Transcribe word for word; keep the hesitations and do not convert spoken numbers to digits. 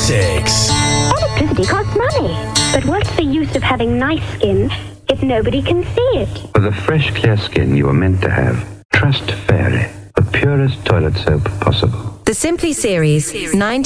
six. Electricity costs money. But what's the use of having nice skin if nobody can see it? For the fresh, clear skin you were meant to have, trust Fairy, the purest toilet soap possible. The Simply Series, nineteen